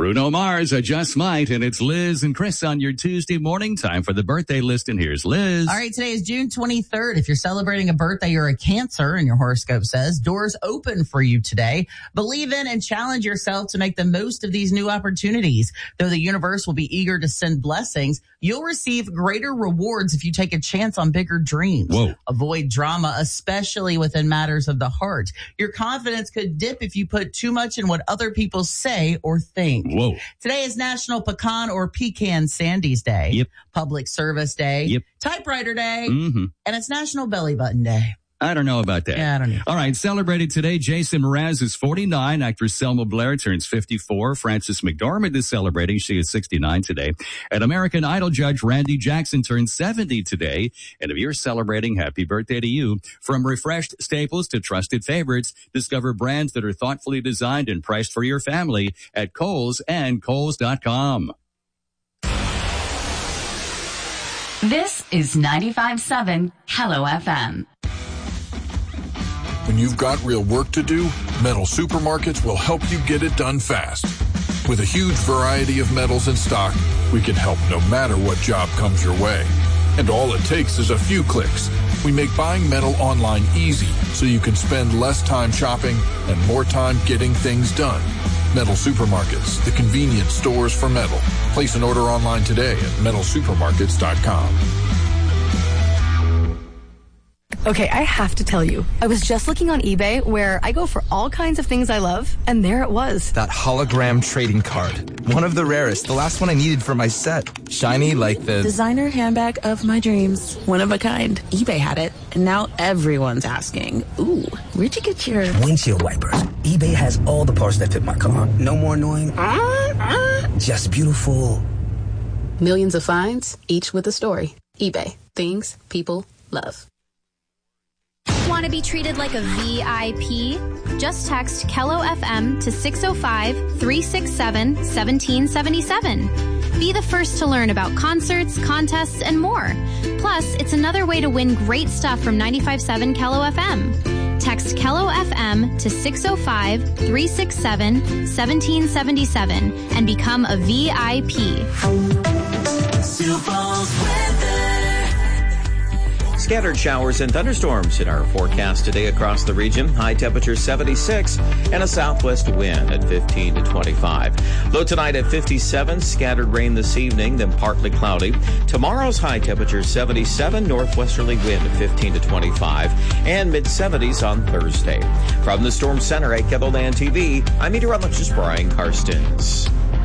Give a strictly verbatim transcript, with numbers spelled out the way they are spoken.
Bruno Mars, I Just Might, and it's Liz and Chris on your Tuesday morning. Time for the birthday list, and here's Liz. All right, today is June twenty-third. If you're celebrating a birthday, you're a Cancer, and your horoscope says doors open for you today. Believe in and challenge yourself to make the most of these new opportunities. Though the universe will be eager to send blessings, you'll receive greater rewards if you take a chance on bigger dreams. Whoa. Avoid drama, especially within matters of the heart. Your confidence could dip if you put too much in what other people say or think. Whoa. Today is National Pecan or Pecan Sandies Day. Yep. Public Service Day. Yep. Typewriter Day. Mm-hmm. And it's National Belly Button Day. I don't know about that. Yeah, I don't know. All right, celebrated today, Jason Mraz is forty-nine. Actress Selma Blair turns fifty-four. Frances McDormand is celebrating. She is sixty-nine today. And American Idol judge Randy Jackson turns seventy today. And if you're celebrating, happy birthday to you. From refreshed staples to trusted favorites, discover brands that are thoughtfully designed and priced for your family at Kohl's and Kohl's dot com. This is ninety-five point seven Hello F M. When you've got real work to do, Metal Supermarkets will help you get it done fast. With a huge variety of metals in stock, we can help no matter what job comes your way. And all it takes is a few clicks. We make buying metal online easy so you can spend less time shopping and more time getting things done. Metal Supermarkets, the convenience stores for metal. Place an order online today at metal supermarkets dot com. Okay, I have to tell you, I was just looking on eBay where I go for all kinds of things I love, and there it was. That hologram trading card. One of the rarest, the last one I needed for my set. Shiny like the... designer handbag of my dreams. One of a kind. eBay had it, and now everyone's asking, ooh, where'd you get your... windshield wipers. eBay has all the parts that fit my car. No more annoying... Uh, uh, just beautiful. Millions of finds, each with a story. eBay. Things people love. Want to be treated like a V I P? Just text Kello F M to six oh five, three six seven, one seven seven seven. Be the first to learn about concerts, contests, and more. Plus, it's another way to win great stuff from ninety-five point seven Kello F M. Text Kello F M to six oh five, three six seven, one seven seven seven and become a V I P. Scattered showers and thunderstorms in our forecast today across the region. High temperature seventy-six and a southwest wind at fifteen to twenty-five. Low tonight at fifty-seven. Scattered rain this evening, then partly cloudy. Tomorrow's high temperature seventy-seven. Northwesterly wind at fifteen to twenty-five. And mid-seventies on Thursday. From the Storm Center at KENREL Land T V, I'm meteorologist Brian Karstens.